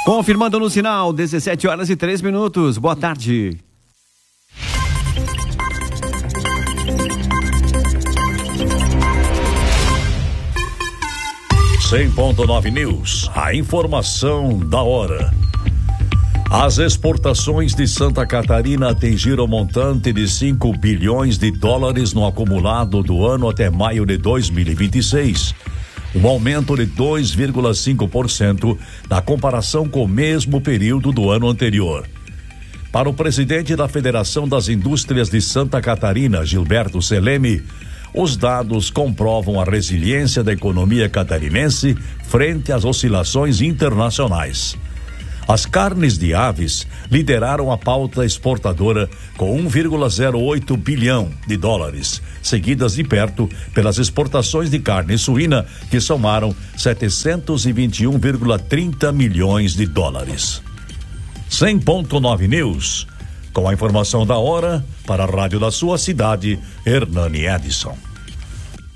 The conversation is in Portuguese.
Confirmando no sinal, 17h03. Boa tarde. 100.9 News, a informação da hora. As exportações de Santa Catarina atingiram montante de 5 bilhões de dólares no acumulado do ano até maio de 2026. Um aumento de 2,5% na comparação com o mesmo período do ano anterior. Para o presidente da Federação das Indústrias de Santa Catarina, Gilberto Seleme, os dados comprovam a resiliência da economia catarinense frente às oscilações internacionais. As carnes de aves lideraram a pauta exportadora com 1,08 bilhão de dólares, seguidas de perto pelas exportações de carne suína, que somaram 721,30 milhões de dólares. 100.9 News, com a informação da hora, para a rádio da sua cidade, Hernani Edson.